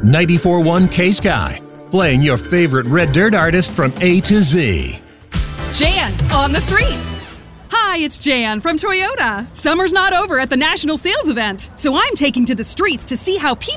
94.1 K-Sky, playing your favorite red dirt artist from A to Z. Jan on the street. Hi, it's Jan from Toyota. Summer's not over at the National Sales Event, so I'm taking to the streets to see how people